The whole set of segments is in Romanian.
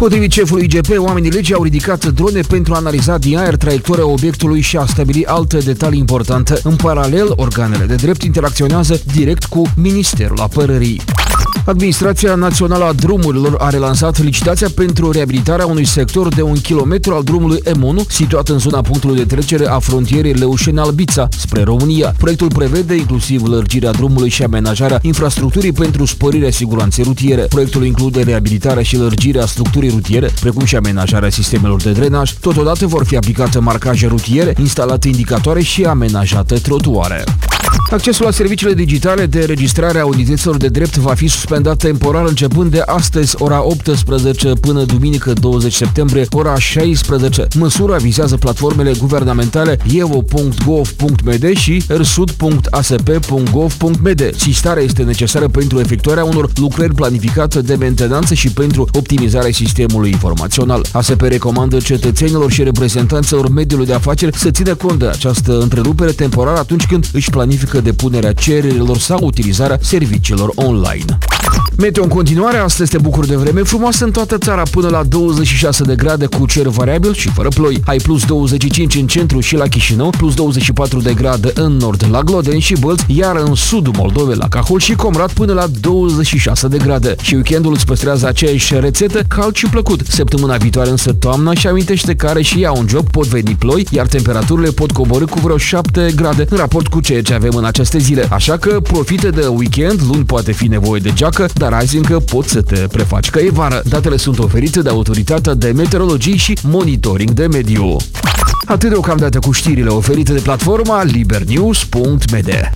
Potrivit șefului IGP, oamenii legii au ridicat drone pentru a analiza din aer traiectoria obiectului și a stabili alte detalii importante. În paralel, organele de drept interacționează direct cu Ministerul Apărării. Administrația Națională a Drumurilor a relansat licitația pentru reabilitarea unui sector de 1 kilometru al drumului M1, situat în zona punctului de trecere a frontierei Leușeni-Albița, spre România. Proiectul prevede inclusiv lărgirea drumului și amenajarea infrastructurii pentru sporirea siguranței rutiere. Proiectul include reabilitarea și lărgirea structurii rutiere, precum și amenajarea sistemelor de drenaj. Totodată vor fi aplicate marcaje rutiere, instalate indicatoare și amenajate trotuare. Accesul la serviciile digitale de registrare a unităților de drept va fi suspendat temporar începând de astăzi, ora 18, până duminică 20 septembrie, ora 16. Măsura vizează platformele guvernamentale evo.gov.md și rsud.asp.gov.md. Sistarea este necesară pentru efectuarea unor lucrări planificate de mentenanță și pentru optimizarea sistemului informațional. ASP recomandă cetățenilor și reprezentanților mediului de afaceri să țină cont de această întrerupere temporară atunci când își planifică depunerea cererilor sau utilizarea serviciilor online. Meteo în continuare, astăzi te bucuri de vreme frumoasă în toată țara până la 26 de grade cu cer variabil și fără ploi. Ai plus 25 în centru și la Chișinău, plus 24 de grade în nord la Glodeni și Bălți, iar în sudul Moldovei la Cahul și Comrat până la 26 de grade. Și weekendul îți păstrează aceeași rețetă, cald și plăcut. Săptămâna viitoare însă toamna și amintește că are și ea un joc, pot veni ploi, iar temperaturile pot coborî cu vreo 7 grade în raport cu ceea ce avem în aceste zile. Așa că profite de weekend, luni poate fi nevoie de geacă, dar azi încă poți să te prefaci că e vară. Datele sunt oferite de Autoritatea de Meteorologie și Monitoring de Mediu. Atât deocamdată cu știrile oferite de platforma libernews.md.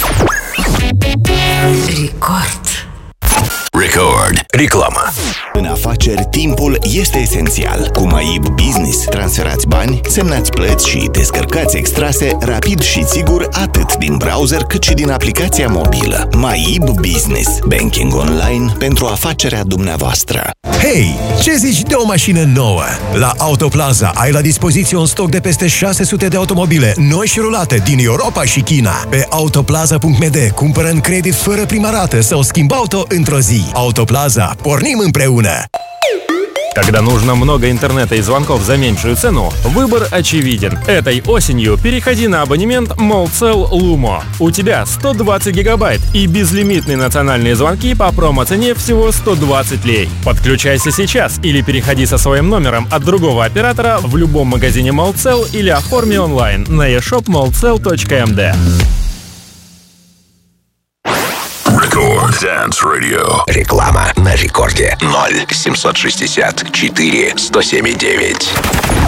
Record. Reclamă. În afaceri, timpul este esențial. Cu MyIB Business, transferați bani, semnați plăți și descărcați extrase rapid și sigur atât din browser cât și din aplicația mobilă. MyIB Business. Banking online pentru afacerea dumneavoastră. Hei, ce zici de o mașină nouă? La Autoplaza ai la dispoziție un stoc de peste 600 de automobile noi și rulate din Europa și China. Pe autoplaza.md cumpără în credit fără prima rată sau schimb auto într-o zi. Autoplaza. Порним имpreună! Когда нужно много интернета и звонков за меньшую цену, выбор очевиден. Этой осенью переходи на абонемент Molcel Lumo. У тебя 120 гигабайт и безлимитные национальные звонки по промо-цене всего 120 лей. Подключайся сейчас или переходи со своим номером от другого оператора в любом магазине Molcel или оформи онлайн на e-shop.molcel.md. Record Dance Radio. Реклама на рекорде 0 764 107,9.